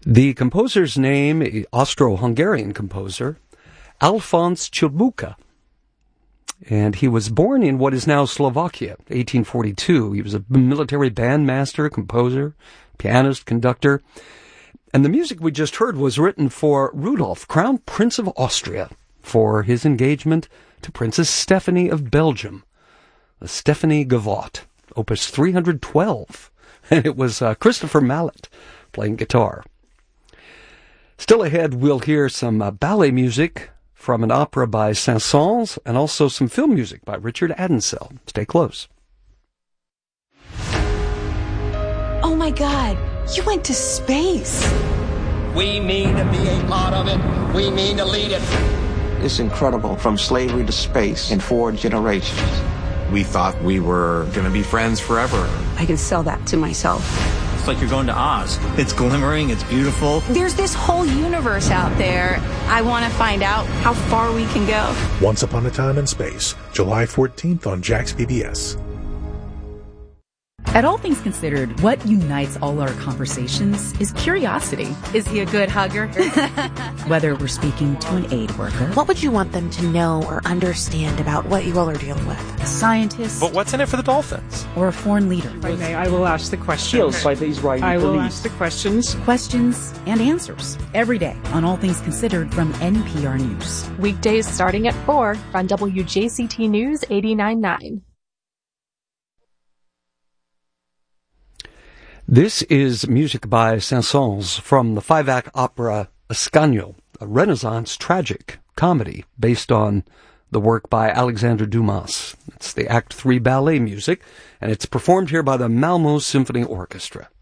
The composer's name, Austro-Hungarian composer, Alphonse Chilbuka. And he was born in what is now Slovakia, 1842. He was a military bandmaster, composer, pianist, conductor. And the music we just heard was written for Rudolf, Crown Prince of Austria, for his engagement to Princess Stephanie of Belgium, the Stephanie Gavotte, opus 312. And it was Christopher Mallet playing guitar. Still ahead, we'll hear some ballet music from an opera by Saint-Saëns, and also some film music by Richard Adensell. Stay close. Oh my God, you went to space. We mean to be a part of it. We mean to lead it. It's incredible, from slavery to space in 4 generations. We thought we were going to be friends forever. I can sell that to myself. It's like you're going to Oz. It's glimmering, it's beautiful. There's this whole universe out there. I want to find out how far we can go. Once Upon a Time in Space, July 14th on Jax PBS. At All Things Considered, what unites all our conversations is curiosity. Is he a good hugger? Whether we're speaking to an aid worker. What would you want them to know or understand about what you all are dealing with? A scientist. But what's in it for the Dolphins? Or a foreign leader. If I may, I will ask the questions. Killed by the Israeli police. I will ask the questions. Questions and answers. Every day on All Things Considered from NPR News. Weekdays starting at 4 on WJCT News 89.9. This is music by Saint-Saëns from the 5-act opera Ascanio, a Renaissance tragic comedy based on the work by Alexandre Dumas. It's the Act 3 ballet music, and it's performed here by the Malmö Symphony Orchestra.